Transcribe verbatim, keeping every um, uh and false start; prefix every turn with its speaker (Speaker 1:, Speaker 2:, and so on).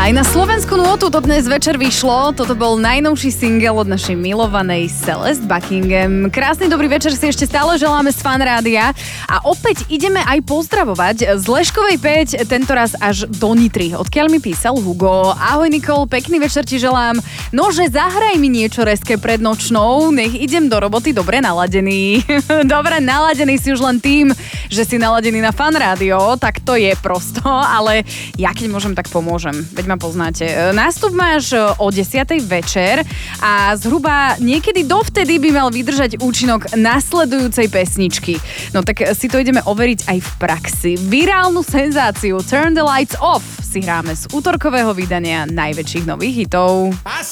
Speaker 1: Aj na slovenskú nôtu to dnes večer vyšlo. Toto bol najnovší single od našej milovanej Celeste Buckingham. Krásny dobrý večer si ešte stále želáme z Fan Rádia. A opäť ideme aj pozdravovať z Leškovej päť, tentoraz až do Nitry. Odkiaľ mi písal Hugo. Ahoj Nikol, pekný večer ti želám. Nože zahraj mi niečo reské pred nočnou, nech idem do roboty dobre naladený. Dobre naladený si už len tým, že si naladený na Fan Rádio, tak to je prosto, ale ja keď môžem, tak pomôžem. Veď ma poznáte. Nástup máš o desiatej večer a zhruba niekedy dovtedy by mal vydržať účinok nasledujúcej pesničky. No tak si to ideme overiť aj v praxi. Virálnu senzáciu Turn the Lights Off si hráme z útorkového vydania najväčších nových hitov.